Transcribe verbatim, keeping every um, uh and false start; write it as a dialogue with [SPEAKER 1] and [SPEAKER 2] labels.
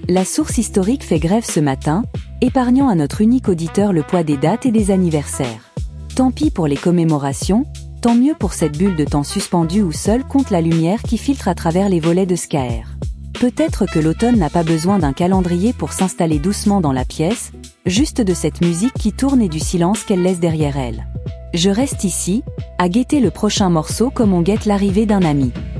[SPEAKER 1] La source historique fait grève ce matin, épargnant à notre unique auditeur le poids des dates et des anniversaires. Tant pis pour les commémorations, tant mieux pour cette bulle de temps suspendue où seule compte la lumière qui filtre à travers les volets de Scaer. Peut-être que l'automne n'a pas besoin d'un calendrier pour s'installer doucement dans la pièce, juste de cette musique qui tourne et du silence qu'elle laisse derrière elle. Je reste ici, à guetter le prochain morceau comme on guette l'arrivée d'un ami.